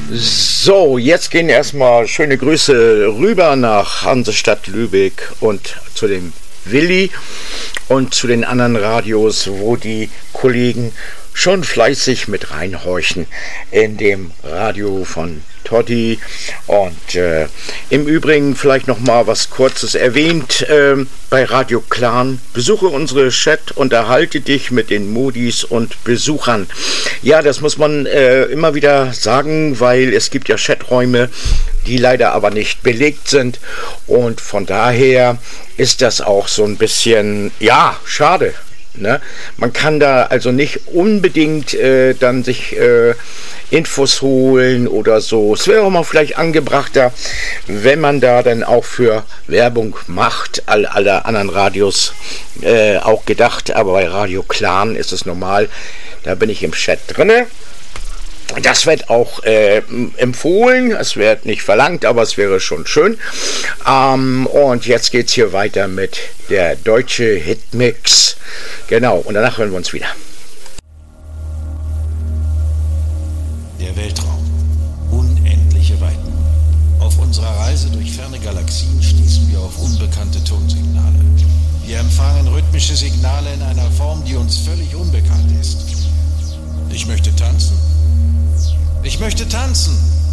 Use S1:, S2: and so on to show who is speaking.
S1: So, jetzt gehen erstmal schöne Grüße rüber nach Hansestadt Lübeck und zu dem Willi und zu den anderen Radios, wo die Kollegen schon fleißig mit reinhorchen in dem Radio von Totti. Und im Übrigen vielleicht noch mal was Kurzes erwähnt bei Radio Clan. Besuche unsere Chat, unterhalte dich mit den Modis und Besuchern. Ja, das muss man immer wieder sagen, weil es gibt ja Chaträume, die leider aber nicht belegt sind. Und von daher ist das auch so ein bisschen, ja, schade. Ne? Man kann da also nicht unbedingt dann sich Infos holen oder so. Es wäre auch mal vielleicht angebrachter, wenn man da dann auch für Werbung macht, alle anderen Radios auch gedacht, aber bei Radio Clan ist es normal, da bin ich im Chat drinne. Das wird auch empfohlen, es wird nicht verlangt, aber es wäre schon schön. Und jetzt geht's hier weiter mit der deutsche Hitmix. Genau, und danach hören wir uns wieder.
S2: Der Weltraum. Unendliche Weiten. Auf unserer Reise durch ferne Galaxien stießen wir auf unbekannte Tonsignale. Wir empfangen rhythmische Signale in einer Form, die uns völlig unbekannt ist. Ich möchte tanzen. Ich möchte tanzen.